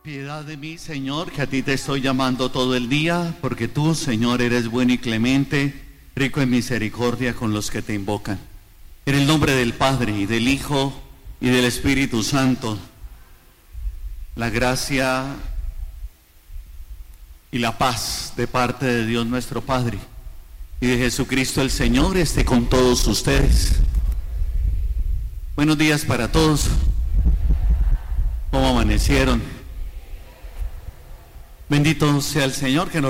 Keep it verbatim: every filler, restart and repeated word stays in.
Piedad de mí, Señor, que a ti te estoy llamando todo el día, porque tú, Señor, eres bueno y clemente, rico en misericordia con los que te invocan. En el nombre del Padre, y del Hijo, y del Espíritu Santo, la gracia y la paz de parte de Dios nuestro Padre y de Jesucristo el Señor esté con todos ustedes. Buenos días para todos. ¿Cómo amanecieron? Bendito sea el Señor que nos